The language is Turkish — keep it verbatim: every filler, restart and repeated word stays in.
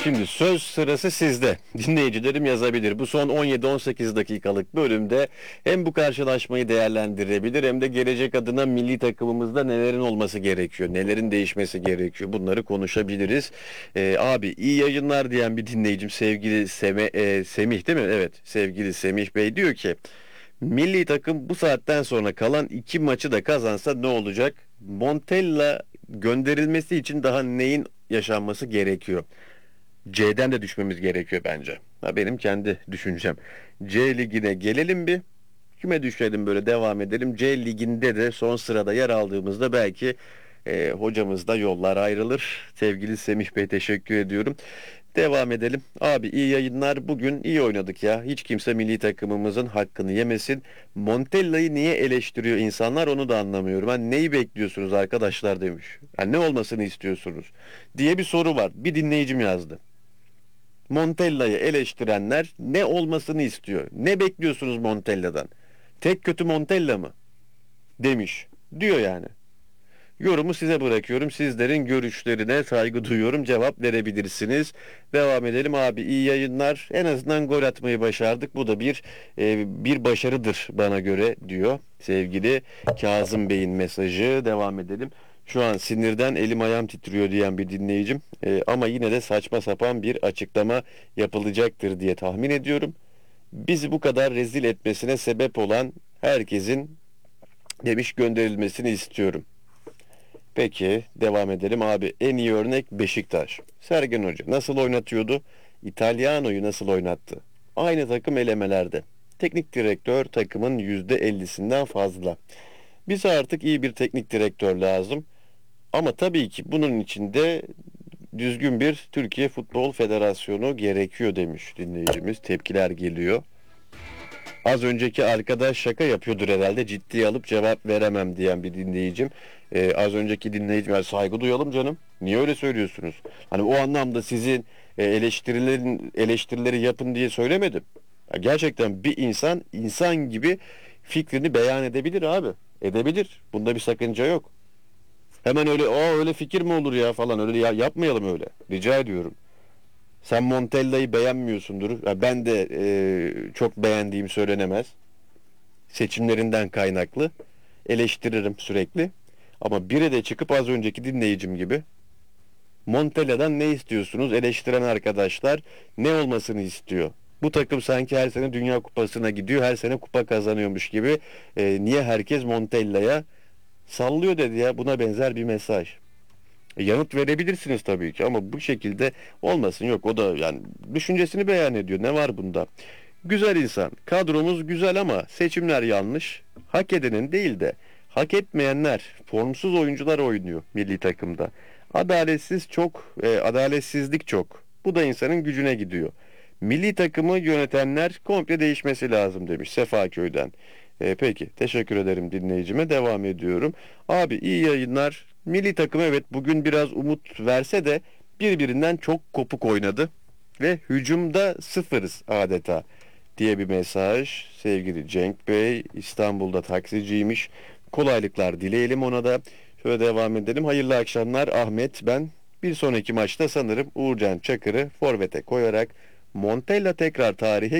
Şimdi söz sırası sizde. Dinleyicilerim yazabilir. Bu son on yedi on sekiz dakikalık bölümde hem bu karşılaşmayı değerlendirebilir hem de gelecek adına milli takımımızda nelerin olması gerekiyor, nelerin değişmesi gerekiyor. Bunları konuşabiliriz. Ee, abi iyi yayınlar diyen bir dinleyicim sevgili Seme, e, Semih değil mi? Evet, sevgili Semih Bey diyor ki milli takım bu saatten sonra kalan iki maçı da kazansa ne olacak? Montella gönderilmesi için daha neyin yaşanması gerekiyor? C'den de düşmemiz gerekiyor bence. Ha, benim kendi düşüncem. C ligine gelelim bir. Küme düşelim böyle devam edelim. C liginde de son sırada yer aldığımızda belki e, hocamızda yollar ayrılır. Sevgili Semih Bey teşekkür ediyorum. Devam edelim. Abi iyi yayınlar. Bugün iyi oynadık ya. Hiç kimse milli takımımızın hakkını yemesin. Montella'yı niye eleştiriyor insanlar onu da anlamıyorum. Hani neyi bekliyorsunuz arkadaşlar demiş. Yani ne olmasını istiyorsunuz diye bir soru var. Bir dinleyicim yazdı. Montella'yı eleştirenler ne olmasını istiyor? Ne bekliyorsunuz Montella'dan? Tek kötü Montella mı? Demiş. Diyor yani. Yorumu size bırakıyorum. Sizlerin görüşlerine saygı duyuyorum. Cevap verebilirsiniz. Devam edelim abi. İyi yayınlar. En azından gol atmayı başardık. Bu da bir e, bir başarıdır bana göre diyor. Sevgili Kazım Bey'in mesajı. Devam edelim. Şu an sinirden elim ayağım titriyor diyen bir dinleyicim. E, ama yine de saçma sapan bir açıklama yapılacaktır diye tahmin ediyorum. Bizi bu kadar rezil etmesine sebep olan herkesin demiş gönderilmesini istiyorum. Peki devam edelim abi. En iyi örnek Beşiktaş. Sergen Hoca nasıl oynatıyordu? İtalyano'yu nasıl oynattı? Aynı takım elemelerde. Teknik direktör takımın yüzde ellisinden fazla. Bize artık iyi bir teknik direktör lazım. Ama tabii ki bunun içinde düzgün bir Türkiye Futbol Federasyonu gerekiyor demiş dinleyicimiz. Tepkiler geliyor. Az önceki arkadaş şaka yapıyordur herhalde. Ciddiye alıp cevap veremem diyen bir dinleyicim. Ee, az önceki dinleyicim yani saygı duyalım canım. Niye öyle söylüyorsunuz? Hani o anlamda sizin e, eleştirilerin eleştirileri yapın diye söylemedim. Ya gerçekten bir insan insan gibi fikrini beyan edebilir abi. Edebilir. Bunda bir sakınca yok. Hemen öyle aa öyle fikir mi olur ya falan öyle ya yapmayalım öyle. Rica ediyorum. Sen Montella'yı beğenmiyorsundur. Ya ben de e, çok beğendiğim söylenemez. Seçimlerinden kaynaklı. Eleştiririm sürekli. Ama biri de çıkıp az önceki dinleyicim gibi Montella'dan ne istiyorsunuz? Eleştiren arkadaşlar ne olmasını istiyor? Bu takım sanki her sene Dünya Kupası'na gidiyor. Her sene kupa kazanıyormuş gibi. E, niye herkes Montella'ya sallıyor dedi ya. Buna benzer bir mesaj. E, yanıt verebilirsiniz tabii ki ama bu şekilde olmasın. Yok o da yani düşüncesini beyan ediyor. Ne var bunda? Güzel insan. Kadromuz güzel ama seçimler yanlış. Hak edenin değil de hak etmeyenler, formsuz oyuncular oynuyor milli takımda. Adaletsiz çok, e, adaletsizlik çok. Bu da insanın gücüne gidiyor. Milli takımı yönetenler komple değişmesi lazım demiş Sefaköy'den. E, peki teşekkür ederim dinleyicime devam ediyorum. Abi iyi yayınlar. Milli takım evet bugün biraz umut verse de birbirinden çok kopuk oynadı ve hücumda sıfırız adeta diye bir mesaj. Sevgili Cenk Bey İstanbul'da taksiciymiş. Kolaylıklar dileyelim ona da. Şöyle devam edelim. Hayırlı akşamlar Ahmet ben. Bir sonraki maçta sanırım Uğurcan Çakır'ı forvete koyarak Montella tekrar tarihe